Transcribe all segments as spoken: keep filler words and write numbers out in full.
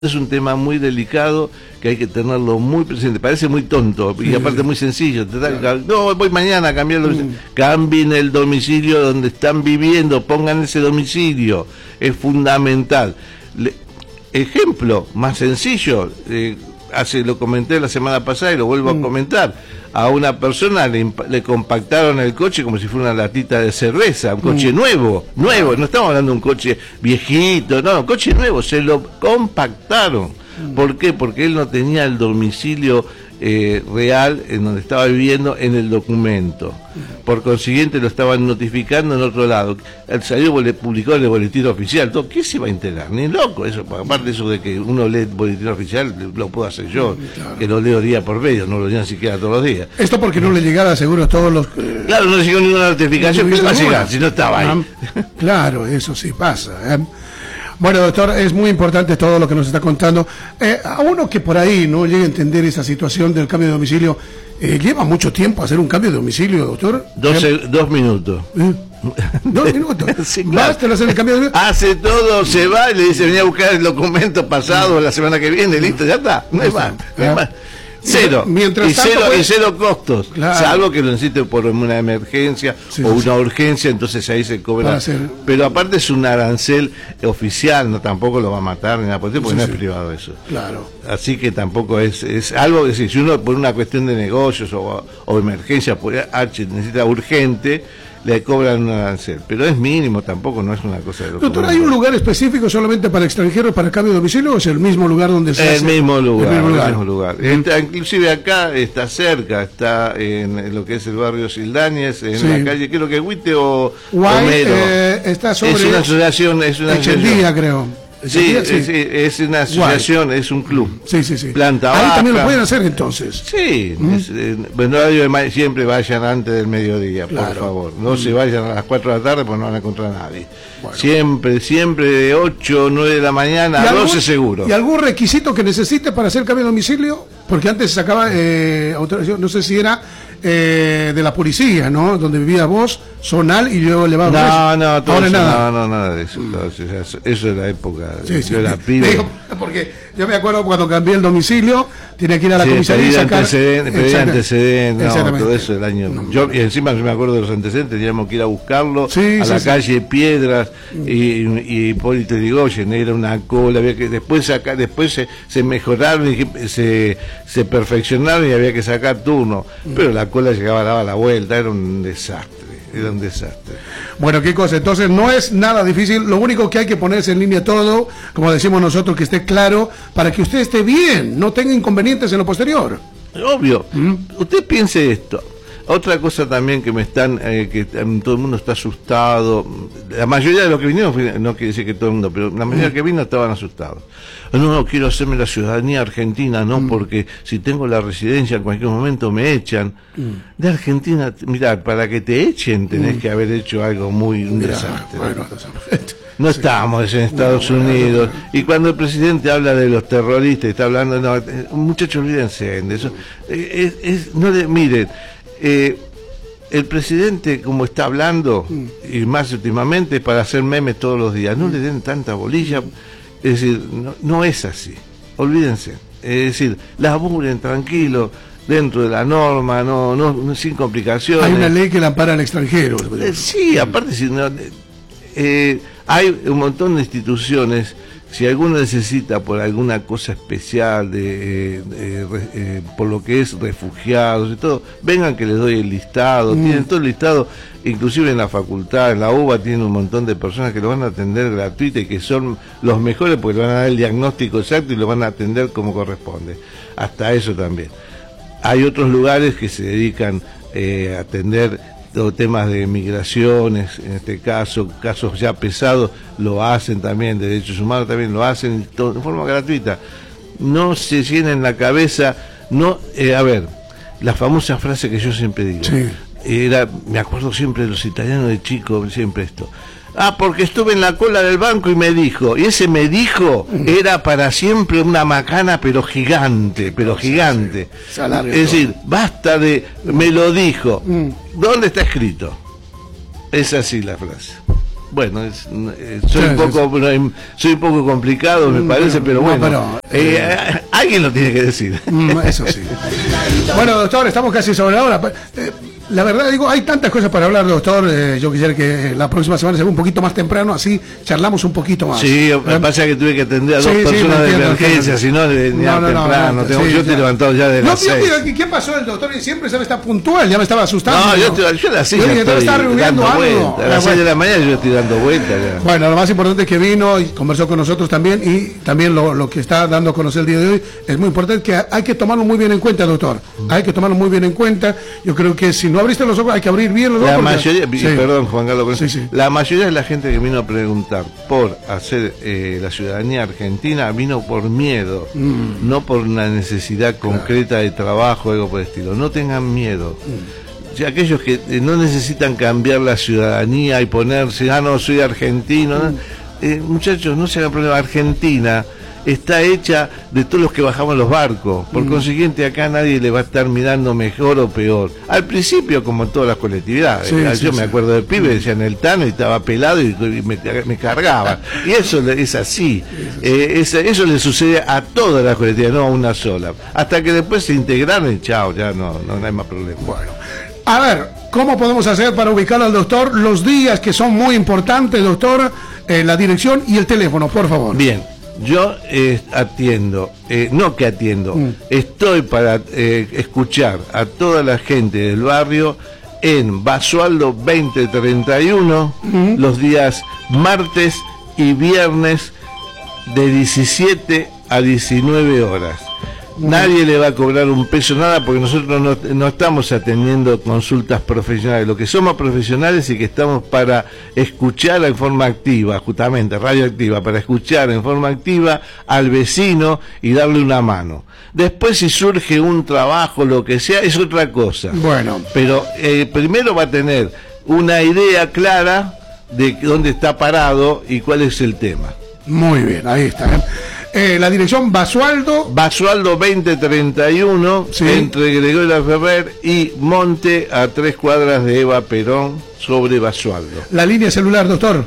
Es un tema muy delicado que hay que tenerlo muy presente. Parece muy tonto y aparte muy sencillo. No, voy mañana a cambiar. Mm. Cambien el domicilio donde están viviendo, pongan ese domicilio. Es fundamental. Le, ejemplo más sencillo, eh, hace lo comenté la semana pasada y lo vuelvo mm. a comentar. A una persona le, le compactaron el coche como si fuera una latita de cerveza, un coche mm. nuevo, nuevo, no estamos hablando de un coche viejito, no, un coche nuevo, se lo compactaron. Mm. ¿Por qué? Porque él no tenía el domicilio eh, real en donde estaba viviendo en el documento. Mm. Por consiguiente lo estaban notificando en otro lado. Él salió, le publicó en el boletín oficial, todo. ¿Qué se va a enterar? Ni loco, eso, aparte de eso de que uno lee el boletín oficial, lo puedo hacer yo, claro. Que lo leo día por medio, no lo leo ni siquiera todos los días. Esto porque no le llegara seguro a todos los... Eh, claro, no le llegó ninguna notificación, ¿qué va a llegar si no estaba ahí? Claro, eso sí pasa, ¿eh? Bueno, doctor, es muy importante todo lo que nos está contando. Eh, a uno que por ahí no llegue a entender esa situación del cambio de domicilio, eh, ¿lleva mucho tiempo hacer un cambio de domicilio, doctor? Doce, dos minutos. ¿Eh? Dos minutos. Sí, claro. Basta hacer el cambio de... Hace todo, se va y le dice, venía a buscar el documento pasado la semana que viene, listo, ya está. No hay más. No hay más. Cero. Mientras y, tanto, cero pues... y cero costos. Claro. Salvo que lo necesite por una emergencia sí, o sí. una urgencia, entonces ahí se cobra. Hacer... Pero aparte es un arancel oficial, no tampoco lo va a matar ni nada por eso, porque sí, no sí. es privado eso. Claro. Así que tampoco es es algo que si uno por una cuestión de negocios o, o emergencia por H necesita urgente, le cobran un arancel, pero es mínimo, tampoco no es una cosa de... Doctor, ¿hay un lugar específico solamente para extranjeros para cambio de domicilio o es el mismo lugar donde se el hace? Mismo lugar, el mismo lugar, el mismo lugar. Está, inclusive acá está cerca, está en lo que es el barrio Sildáñez, en sí. la calle, creo que Huite o Guay, Homero. Eh, está sobre... Es una asociación, es una asociación. Creo. Sí, sí, sí, es una asociación, Guay. Es un club. Sí, sí, sí. Planta Ahí baja. también lo pueden hacer entonces. Sí, ¿Mm? es, eh, bueno, siempre vayan antes del mediodía, claro. por favor. No ¿Mm? se vayan a las cuatro de la tarde porque no van a encontrar a nadie. Bueno. Siempre, siempre de ocho, nueve de la mañana a doce seguro. ¿Y algún requisito que necesite para hacer cambio de domicilio? Porque antes se sacaba eh, autorización, no sé si era eh, de la policía, ¿no? Donde vivía vos, zonal, y luego le va a... No, no, todo eso, nada. no, no, nada de eso. Mm. Eso, eso es la época. Sí, yo sí. era pibe. Digo, porque yo me acuerdo cuando cambié el domicilio, tenía que ir a la sí, comisaría y sacar... Antecedentes, pedí antecedentes, no, todo eso el año... No, yo, y encima yo me acuerdo de los antecedentes, teníamos que ir a buscarlo sí, a sí, la sí. calle Piedras mm. y, y Hipólito Yrigoyen, era una cola, había que después sacar, después se, se mejoraron y se, se perfeccionaron y había que sacar turno, mm. pero la cola llegaba, daba la vuelta, era un desastre. Era un desastre. Bueno, qué cosa, entonces no es nada difícil, lo único que hay que ponerse en línea todo, como decimos nosotros, que esté claro, para que usted esté bien, no tenga inconvenientes en lo posterior. Obvio, ¿Mm? Usted piense esto. Otra cosa también que me están, eh, que todo el mundo está asustado, la mayoría de los que vinieron, no quiere decir que todo el mundo, pero la mayoría mm. que vino estaban asustados. No, no, quiero hacerme la ciudadanía argentina, no, mm. porque si tengo la residencia en cualquier momento me echan. Mm. De Argentina, mirá, para que te echen tenés mm. que haber hecho algo muy, un mirá, desastre. Bueno, no sí. estábamos en Estados no, Unidos, no, no, no. Y cuando el presidente habla de los terroristas, está hablando, no, muchachos, olvídense de eso. Es, es, no le, miren, Eh, el presidente como está hablando mm. y más últimamente para hacer memes todos los días, no mm. le den tanta bolilla, es decir, no, no es así, olvídense, es decir, laburen tranquilo dentro de la norma, no, no, no sin complicaciones. Hay una ley que la ampara al extranjero. Eh, sí, aparte si no, eh, hay un montón de instituciones. Si alguno necesita por alguna cosa especial, de, eh, de, eh, por lo que es refugiados y todo, vengan que les doy el listado, mm. tienen todo el listado, inclusive en la facultad, en la U B A tienen un montón de personas que lo van a atender gratuita y que son los mejores porque le van a dar el diagnóstico exacto y lo van a atender como corresponde. Hasta eso también. Hay otros lugares que se dedican eh, a atender todo temas de migraciones, en este caso, casos ya pesados, lo hacen también, derechos humanos también lo hacen todo, de forma gratuita. No se llenen la cabeza, no, eh, a ver, la famosa frase que yo siempre digo, sí. era, me acuerdo siempre de los italianos de chico, siempre esto. Ah, porque estuve en la cola del banco y me dijo, y ese me dijo era para siempre una macana, pero gigante, pero gigante. Sí, sí. Es decir, basta de, me lo dijo. ¿Dónde está escrito? Es así la frase. Bueno, es, eh, soy, sí, un poco, sí. soy un poco complicado, me parece, no, pero bueno, no, pero, eh, eh, alguien lo tiene que decir. Eso sí. Bueno, doctor, estamos casi sobre la hora. Eh, La verdad, digo, hay tantas cosas para hablar, doctor. Eh, yo quisiera que la próxima semana sea un poquito más temprano, así charlamos un poquito más. Sí, lo que pasa es que tuve que atender a dos sí, personas sí, de emergencia, si no, venía no, no, temprano. No, no, tengo, sí, yo estoy levantado ya de no, las seis. No, ¿qué pasó? El doctor siempre sabe estar puntual, ya me estaba asustando. No, yo, estoy, yo a las seis ya estoy dando vueltas. A las seis de la mañana yo estoy dando vueltas ya. Bueno, lo más importante es que vino y conversó con nosotros también, y también lo, lo que está dando a conocer el día de hoy es muy importante, que hay que tomarlo muy bien en cuenta, doctor. Hay que tomarlo muy bien en cuenta. Yo creo que si no abriste los ojos, hay que abrir bien los la ojos. Mayoría, sí. Perdón, Juan Carlos, sí, sí. La mayoría de la gente que vino a preguntar por hacer eh, la ciudadanía argentina vino por miedo, mm. no por una necesidad concreta claro. de trabajo o algo por el estilo. No tengan miedo. Mm. O sea, aquellos que eh, no necesitan cambiar la ciudadanía y ponerse, ah, no, soy argentino. Mm. ¿no? Eh, muchachos, no se hagan problema. Argentina está hecha de todos los que bajamos los barcos. Por mm. consiguiente, acá nadie le va a estar mirando mejor o peor. Al principio, como en todas las colectividades, sí, yo sí, me sí. acuerdo del pibe, decían el Tano y estaba pelado y me, me cargaba. Y eso es así. Eh, es, eso le sucede a todas las colectividades, no a una sola. Hasta que después se integraron y chao, ya no, no, no hay más problema. Bueno, a ver, ¿cómo podemos hacer para ubicar al doctor? Los días que son muy importantes, doctor, eh, la dirección y el teléfono, por favor. Bien. Yo eh, atiendo, eh, no que atiendo, mm. estoy para eh, escuchar a toda la gente del barrio en Basualdo veinte treinta y uno, mm. los días martes y viernes de diecisiete a diecinueve horas. Nadie le va a cobrar un peso, nada, porque nosotros no, no estamos atendiendo consultas profesionales. Lo que somos profesionales y que estamos para escuchar en forma activa, justamente, radioactiva, para escuchar en forma activa al vecino y darle una mano. Después, si surge un trabajo, lo que sea, es otra cosa. Bueno. Pero eh, primero va a tener una idea clara de dónde está parado y cuál es el tema. Muy bien, ahí está. ¿eh? Eh, la dirección Basualdo Basualdo veinte treinta y uno, sí. entre Gregorio Ferrer y Monte, a tres cuadras de Eva Perón, sobre Basualdo. La línea celular, doctor.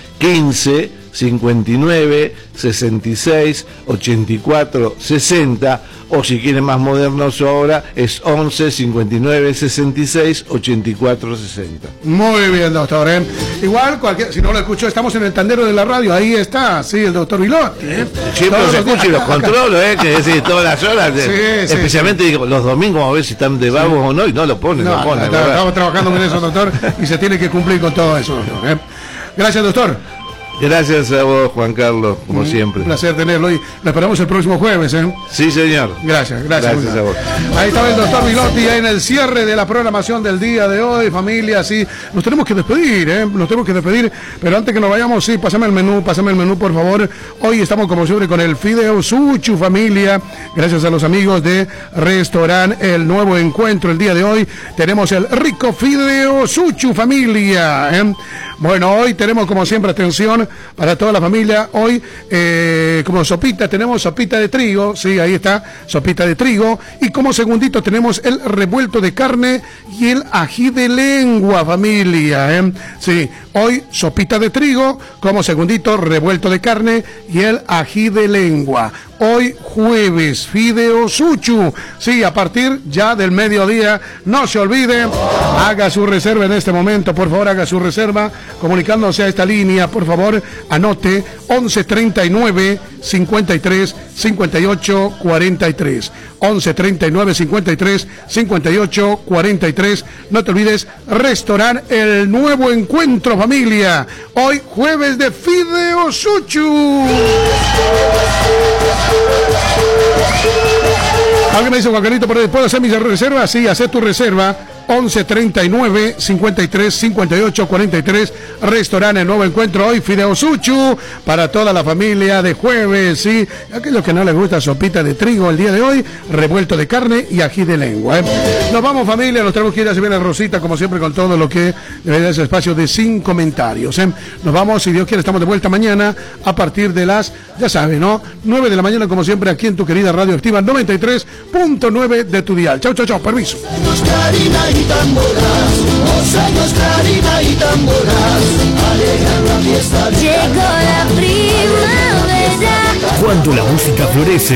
quince cincuenta y nueve sesenta y seis ochenta y cuatro sesenta, o si quieren más modernos ahora es once cincuenta y nueve sesenta y seis ochenta y cuatro sesenta. Muy bien, doctor. ¿eh? Igual, cualquier, si no lo escuchó, estamos en el tandero de la radio, ahí está, sí, el doctor Vilotti. ¿eh? Siempre los escucho y los controlo, ¿eh? que decir, todas las horas, sí, especialmente sí, sí. los domingos, vamos a ver si están de vagos sí. o no, y no lo ponen. No, lo ponen está, estamos trabajando con eso, doctor, y se tiene que cumplir con todo eso, doctor. ¿eh? Gracias, doctor. Gracias a vos, Juan Carlos, como mm, siempre. Un placer tenerlo y lo esperamos el próximo jueves, ¿eh? Sí, señor. Gracias, gracias. Gracias a vos. Ahí estaba el doctor Vilotti en el cierre de la programación del día de hoy, familia, sí. Nos tenemos que despedir, ¿eh? Nos tenemos que despedir, pero antes que nos vayamos, sí, pásame el menú, pásame el menú, por favor. Hoy estamos, como siempre, con el Fideo Suchu, familia. Gracias a los amigos de Restaurant El Nuevo Encuentro. El día de hoy tenemos el rico Fideo Suchu, familia, ¿eh? Bueno, hoy tenemos, como siempre, atención para toda la familia. Hoy, eh, como sopita, tenemos sopita de trigo, sí, ahí está, sopita de trigo. Y como segundito tenemos el revuelto de carne y el ají de lengua, familia, ¿eh? Sí, hoy sopita de trigo, como segundito, revuelto de carne y el ají de lengua. Hoy jueves, Fideo Suchu, sí, a partir ya del mediodía, no se olvide, haga su reserva en este momento, por favor, haga su reserva, comunicándose a esta línea, por favor, anote, once treinta y nueve cincuenta y tres cincuenta y ocho cuarenta y tres, once treinta y nueve cincuenta y tres cincuenta y ocho cuarenta y tres, no te olvides, Restaurant El Nuevo Encuentro, familia, hoy jueves de Fideo Suchu. Alguien me dice, Juan Carlito, ¿puedo hacer mi reserva? Sí, haz tu reserva. once treinta y nueve cincuenta y tres cincuenta y ocho cuarenta y tres, Restaurante El Nuevo Encuentro, hoy Fideo Suchu para toda la familia de jueves, ¿sí? Aquellos que no les gusta sopita de trigo el día de hoy, revuelto de carne y ají de lengua, ¿eh? Nos vamos, familia, nos tenemos que ir a servir a Rosita, como siempre, con todo lo que debería ser espacio de sin comentarios, ¿eh? Nos vamos, si Dios quiere, estamos de vuelta mañana a partir de las, ya saben, ¿no? nueve de la mañana, como siempre, aquí en tu querida Radio Activa noventa y tres punto nueve de tu dial. Chau, chau, chau, permiso. Y tamboras, los años, clarina y tamboras, alejan Llegó la primavera. Cuando la música florece,